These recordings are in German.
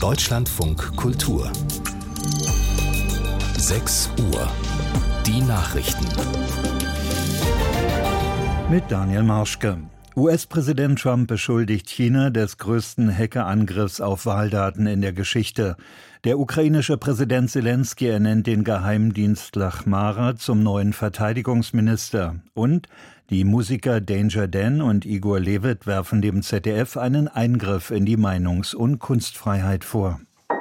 Deutschlandfunk Kultur 6 Uhr. Die Nachrichten. Mit Daniel Marschke. US-Präsident Trump beschuldigt China des größten Hackerangriffs auf Wahldaten in der Geschichte. Der ukrainische Präsident Selenskyj ernennt den Geheimdienstler Khmara zum neuen Verteidigungsminister. Und die Musiker Danger Dan und Igor Levit werfen dem ZDF einen Eingriff in die Meinungs- und Kunstfreiheit vor.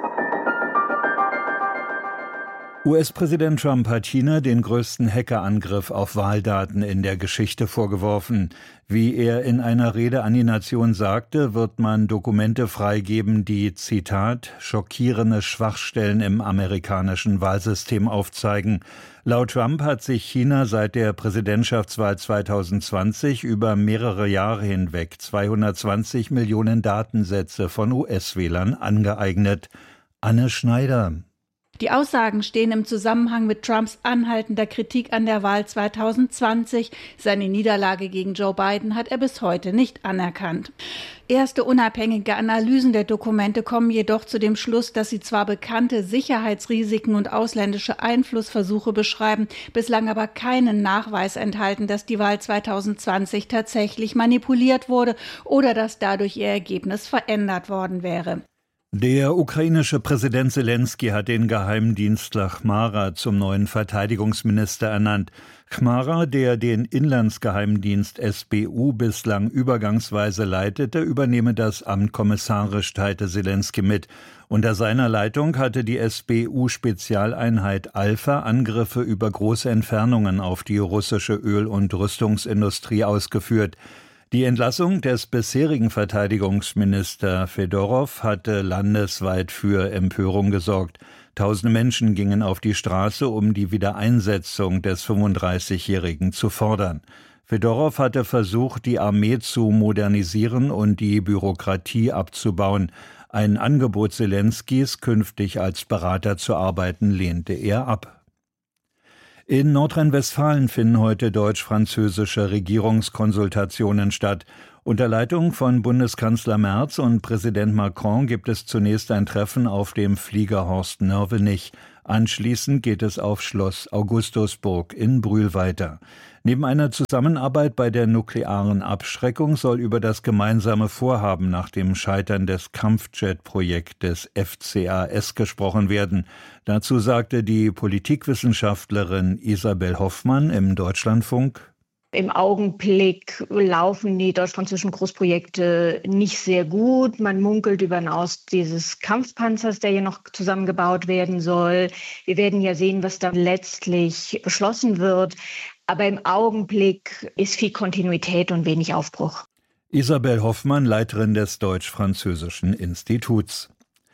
US-Präsident Trump hat China den größten Hackerangriff auf Wahldaten in der Geschichte vorgeworfen. Wie er in einer Rede an die Nation sagte, wird man Dokumente freigeben, die, Zitat, schockierende Schwachstellen im amerikanischen Wahlsystem aufzeigen. Laut Trump hat sich China seit der Präsidentschaftswahl 2020 über mehrere Jahre hinweg 220 Millionen Datensätze von US-Wählern angeeignet. Anne Schneider. Die Aussagen stehen im Zusammenhang mit Trumps anhaltender Kritik an der Wahl 2020. Seine Niederlage gegen Joe Biden hat er bis heute nicht anerkannt. Erste unabhängige Analysen der Dokumente kommen jedoch zu dem Schluss, dass sie zwar bekannte Sicherheitsrisiken und ausländische Einflussversuche beschreiben, bislang aber keinen Nachweis enthalten, dass die Wahl 2020 tatsächlich manipuliert wurde oder dass dadurch ihr Ergebnis verändert worden wäre. Der ukrainische Präsident Selenskyj hat den Geheimdienstler Khmara zum neuen Verteidigungsminister ernannt. Khmara, der den Inlandsgeheimdienst SBU bislang übergangsweise leitete, übernehme das Amt kommissarisch, teilte Selenskyj mit. Unter seiner Leitung hatte die SBU-Spezialeinheit Alpha Angriffe über große Entfernungen auf die russische Öl- und Rüstungsindustrie ausgeführt. Die Entlassung des bisherigen Verteidigungsminister Fedorow hatte landesweit für Empörung gesorgt. Tausende Menschen gingen auf die Straße, um die Wiedereinsetzung des 35-Jährigen zu fordern. Fedorow hatte versucht, die Armee zu modernisieren und die Bürokratie abzubauen. Ein Angebot Selenskys, künftig als Berater zu arbeiten, lehnte er ab. In Nordrhein-Westfalen finden heute deutsch-französische Regierungskonsultationen statt. Unter Leitung von Bundeskanzler Merz und Präsident Macron gibt es zunächst ein Treffen auf dem Flieger Horst-Nörvenich. Anschließend geht es auf Schloss Augustusburg in Brühl weiter. Neben einer Zusammenarbeit bei der nuklearen Abschreckung soll über das gemeinsame Vorhaben nach dem Scheitern des Kampfjet-Projektes FCAS gesprochen werden. Dazu sagte die Politikwissenschaftlerin Isabel Hoffmann im Deutschlandfunk: Im Augenblick laufen die deutsch-französischen Großprojekte nicht sehr gut. Man munkelt über den Aus dieses Kampfpanzers, der hier noch zusammengebaut werden soll. Wir werden ja sehen, was da letztlich beschlossen wird. Aber im Augenblick ist viel Kontinuität und wenig Aufbruch. Isabel Hoffmann, Leiterin des Deutsch-Französischen Instituts.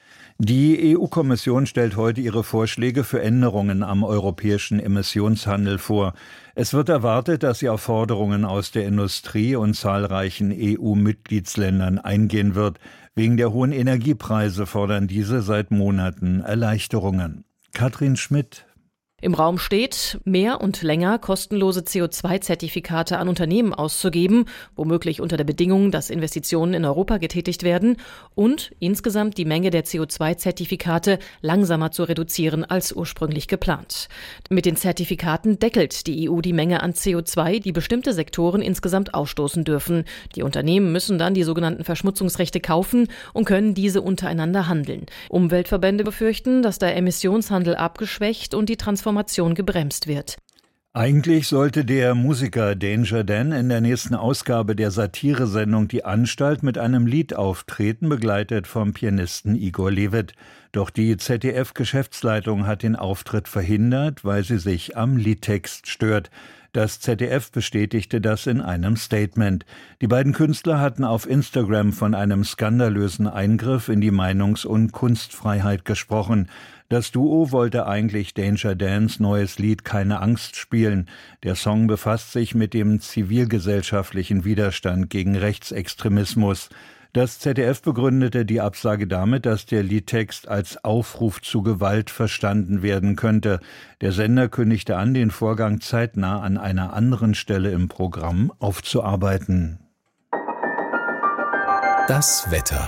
Die EU-Kommission stellt heute ihre Vorschläge für Änderungen am europäischen Emissionshandel vor. Es wird erwartet, dass sie auf Forderungen aus der Industrie und zahlreichen EU-Mitgliedsländern eingehen wird. Wegen der hohen Energiepreise fordern diese seit Monaten Erleichterungen. Katrin Schmidt. Im Raum steht, mehr und länger kostenlose CO2-Zertifikate an Unternehmen auszugeben, womöglich unter der Bedingung, dass Investitionen in Europa getätigt werden und insgesamt die Menge der CO2-Zertifikate langsamer zu reduzieren als ursprünglich geplant. Mit den Zertifikaten deckelt die EU die Menge an CO2, die bestimmte Sektoren insgesamt ausstoßen dürfen. Die Unternehmen müssen dann die sogenannten Verschmutzungsrechte kaufen und können diese untereinander handeln. Umweltverbände befürchten, dass der Emissionshandel abgeschwächt und die Transformation gebremst wird. Eigentlich sollte der Musiker Danger Dan in der nächsten Ausgabe der Satiresendung Die Anstalt mit einem Lied auftreten, begleitet vom Pianisten Igor Levit. Doch die ZDF-Geschäftsleitung hat den Auftritt verhindert, weil sie sich am Liedtext stört. Das ZDF bestätigte das in einem Statement. Die beiden Künstler hatten auf Instagram von einem skandalösen Eingriff in die Meinungs- und Kunstfreiheit gesprochen. Das Duo wollte eigentlich Danger Dans neues Lied Keine Angst spielen. Der Song befasst sich mit dem zivilgesellschaftlichen Widerstand gegen Rechtsextremismus. Das ZDF begründete die Absage damit, dass der Liedtext als Aufruf zu Gewalt verstanden werden könnte. Der Sender kündigte an, den Vorgang zeitnah an einer anderen Stelle im Programm aufzuarbeiten. Das Wetter.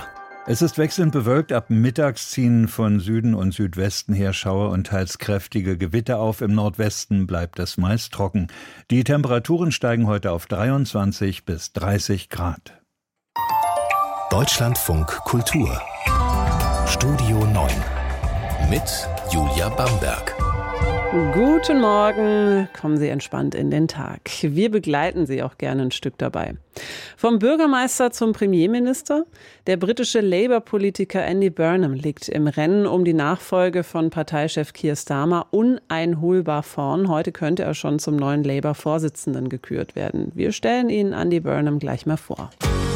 Es ist wechselnd bewölkt. Ab mittags ziehen von Süden und Südwesten her Schauer und teils kräftige Gewitter auf. Im Nordwesten bleibt es meist trocken. Die Temperaturen steigen heute auf 23 bis 30 Grad. Deutschlandfunk Kultur. Studio 9 mit Julia Bamberg. Guten Morgen, kommen Sie entspannt in den Tag. Wir begleiten Sie auch gerne ein Stück dabei. Vom Bürgermeister zum Premierminister. Der britische Labour-Politiker Andy Burnham liegt im Rennen um die Nachfolge von Parteichef Keir Starmer uneinholbar vorn. Heute könnte er schon zum neuen Labour-Vorsitzenden gekürt werden. Wir stellen Ihnen Andy Burnham gleich mal vor.